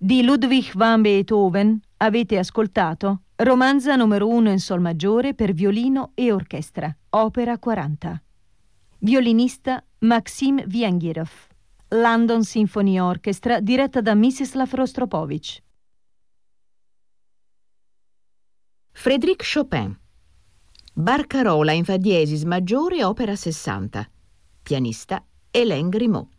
Di Ludwig van Beethoven avete ascoltato Romanza numero 1 in sol maggiore per violino e orchestra, opera 40. Violinista Maxim Viengirov. London Symphony Orchestra diretta da Mstislav Rostropovich. Frédéric Chopin. Barcarola in fa diesis maggiore, opera 60. Pianista Hélène Grimaud.